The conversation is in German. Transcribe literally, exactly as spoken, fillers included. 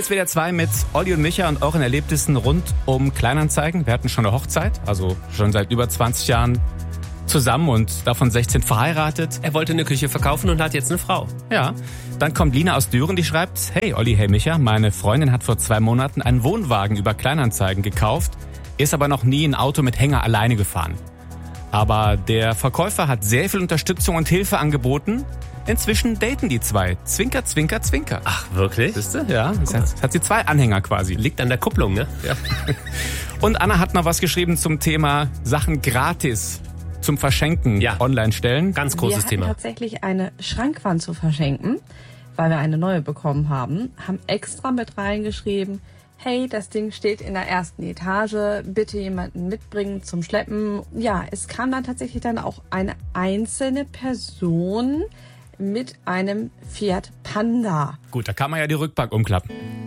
Hier ist wieder zwei mit Olli und Micha und euren Erlebnissen rund um Kleinanzeigen. Wir hatten schon eine Hochzeit, also schon seit über zwanzig Jahren zusammen und davon sechzehn verheiratet. Er wollte eine Küche verkaufen und hat jetzt eine Frau. Ja, dann kommt Lina aus Düren, die schreibt: Hey Olli, hey Micha, meine Freundin hat vor zwei Monaten einen Wohnwagen über Kleinanzeigen gekauft, ist aber noch nie ein Auto mit Hänger alleine gefahren. Aber der Verkäufer hat sehr viel Unterstützung und Hilfe angeboten. Inzwischen daten die zwei. Zwinker, zwinker, zwinker. Ach, wirklich? Siehste? Ja, jetzt hat, jetzt hat sie zwei Anhänger quasi. Liegt an der Kupplung, ne? Ja. Und Anna hat noch was geschrieben zum Thema Sachen gratis zum Verschenken ja. online stellen. Ganz großes wir Thema. Wir hatten tatsächlich eine Schrankwand zu verschenken, weil wir eine neue bekommen haben. Haben extra mit reingeschrieben: Hey, das Ding steht in der ersten Etage, bitte jemanden mitbringen zum Schleppen. Ja, es kam dann tatsächlich dann auch eine einzelne Person mit einem Fiat Panda. Gut, da kann man ja die Rückbank umklappen.